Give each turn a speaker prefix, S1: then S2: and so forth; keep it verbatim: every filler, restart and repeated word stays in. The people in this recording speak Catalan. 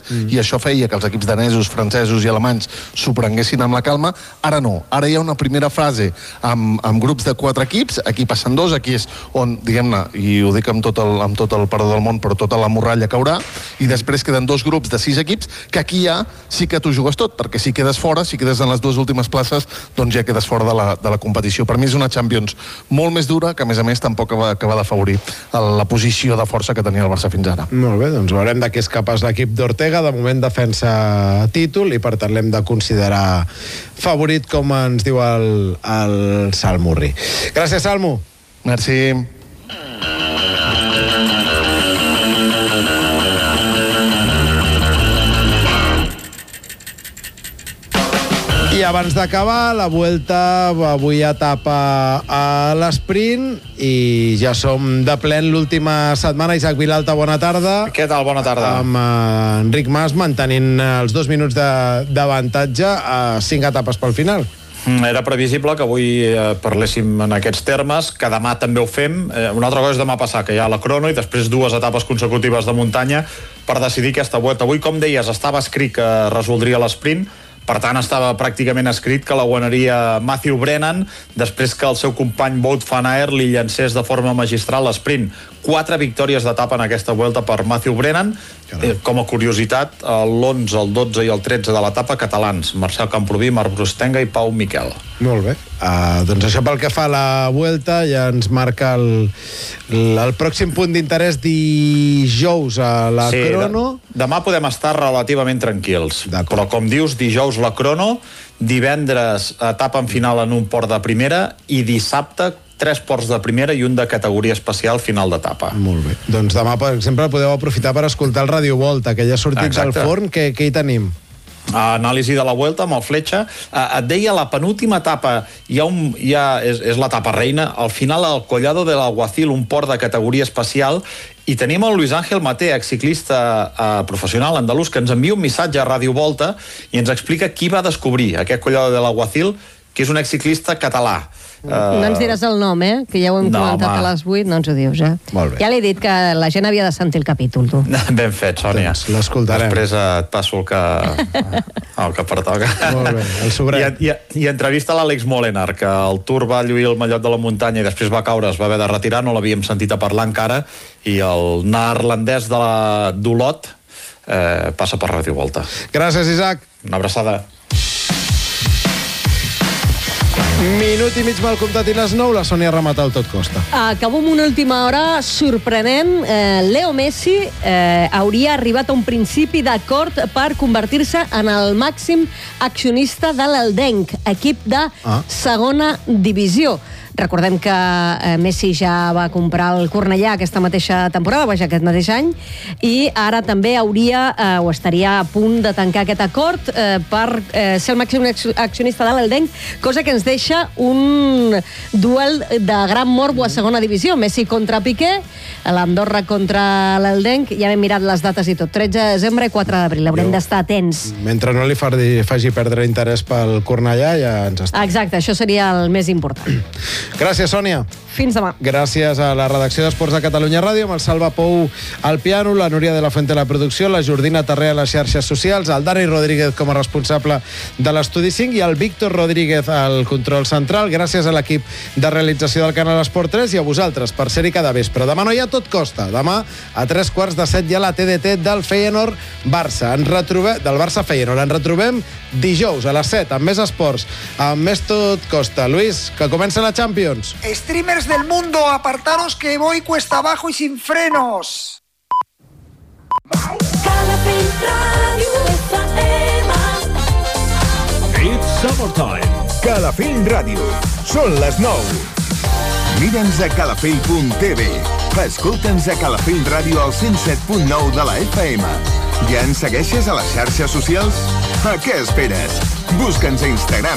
S1: mm. i això feia que els equips danesos, francesos i alemanys s'ho prenguessin amb la calma. Ara no, ara hi ha una primera fase amb, amb grups de quatre equips, aquí passen dos, aquí és on, diguem-ne, i ho dic amb tot el, amb tot el perdó del món, però tota la morralla caurà, i després queden dos grups de sis equips, que aquí ja sí que t'ho jugues tot, perquè si quedes fora, si quedes en les dues últimes places, doncs ja quedes fora de la, de la competició. Per mi és una Champions molt més dura, que a més a més tampoc va, que va d'afavorir la posició de força que tenia el Barça fins ara.
S2: Molt bé, doncs veurem de què és capaç l'equip d'Ortega. De moment defensa títol i per tant l'hem de considerar favorit, com ens diu el, el Salmurri. Gràcies, Salmo.
S1: Merci.
S2: I abans d'acabar, la Vuelta avui etapa a l'esprint i ja som de plen l'última setmana. Isaac Vilalta, bona tarda.
S3: Què tal? Bona tarda.
S2: Amb uh, Enric Mas mantenint els dos minuts d'avantatge a cinc etapes pel final.
S3: Era previsible que avui eh, parléssim en aquests termes, que demà també ho fem. Eh, una altra cosa és demà passar, que hi ha la crono i després dues etapes consecutives de muntanya per decidir aquesta Vuelta. Avui, com deies, estava escrit que resoldria l'esprint. Per tant, estava pràcticament escrit que la guanyaria Matthew Brennan després que el seu company Wout van Aert li llancés de forma magistral l'esprint. Quatre victòries d'etapa en aquesta Vuelta per Matthew Brennan. Eh, com a curiositat, l'onze, el dotze i el tretze de l'etapa catalans. Marcel Camproví, Marc Brustenga i Pau Miquel.
S2: Molt bé. Uh, doncs això pel que fa a la Vuelta ja ens marca el, el pròxim punt d'interès dijous a la
S3: sí,
S2: crono.
S3: De, demà podem estar relativament tranquils. Però com dius, dijous la crono, divendres etapa en final en un port de primera i dissabte tres ports de primera i un de categoria especial final d'etapa.
S2: Molt bé. Doncs demà, per exemple, podeu aprofitar per escoltar el Radio Volta, que ja ha sortit del forn. Què, què hi tenim?
S3: Anàlisi de la Vuelta amb el Fletxa. Et deia, la penúltima etapa hi ha un, hi ha, és, és l'etapa reina, al final al Collado del Alguacil, un port de categoria especial, i tenim el Luis Ángel Mate, exciclista eh, professional andalús, que ens envia un missatge a Radio Volta i ens explica qui va descobrir aquest Collado del Alguacil, que és un exciclista català.
S4: Uh... No ens diràs el nom, eh? Que ja ho hem no, comentat home. a les vuit, no ens ho dius, eh?
S2: Molt bé.
S4: Ja l'he dit que la gent havia de sentir el capítol, tu.
S3: Ben fet, Sònia.
S2: Doncs l'escoltarem.
S3: Després et passo el que, el que pertoca.
S2: Molt bé, el sobrem.
S3: I, i, I entrevista a l'Àlex Molenar, que el Tour va lluir el mallot de la muntanya i després va caure, es va haver de retirar, no l'havíem sentit a parlar encara, i el neerlandès de la d'Olot eh, passa per Radio Volta.
S2: Gràcies, Isaac.
S3: Una abraçada.
S2: Minut i mig mal comptat i les nou, la Sònia remata el tot costa.
S4: Acabo amb una última hora sorprenent. Eh, Leo Messi eh, hauria arribat a un principi d'acord per convertir-se en el màxim accionista de l'Eldenc, equip de ah. segona divisió. Recordem que eh, Messi ja va comprar el Cornellà aquesta mateixa temporada, vaja, aquest mateix any, i ara també hauria eh, o estaria a punt de tancar aquest acord eh, per eh, ser el màxim accionista de l'Eldenc, cosa que ens deixa un duel de gran morbo a segona divisió. Messi contra Piqué, l'Andorra contra l'Eldenc, ja hem mirat les dates i tot, tretze de desembre i quatre d'abril, haurem d'estar atents.
S2: Mentre no li faci perdre interès pel Cornellà, ja ens està.
S4: Exacte, això seria el més important.
S2: Gràcies, Sònia.
S4: Fins demà.
S2: Gràcies a la redacció d'Esports de Catalunya Ràdio, amb el Salva Pou al piano, la Núria de la Fuente a la producció, la Jordina Tarré a les xarxes socials, el Dani Rodríguez com a responsable de l'Estudi cinc i el Víctor Rodríguez al control central. Gràcies a l'equip de realització del Canal Esport tres i a vosaltres per ser-hi cada vespre. Demà no hi ha tot costa. Demà a tres quarts de set hi ha la T D T del Feyenoord Barça. Ens retrobem, del Barça Feyenoord. Ens retrobem dijous a les set amb més esports, amb més tot costa. Luis, que comença la Champions.
S5: Streamers del mundo, apartaros que voy cuesta abajo y sin frenos.
S6: It's summertime. Calafell Ràdio. Són les nou.
S7: Mira'ns a calafell punt t v. Escolta'ns a Calafell Ràdio al cent set punt nou de la F M. Ja ens segueixes a les xarxes socials? A què esperes? Busca'ns a Instagram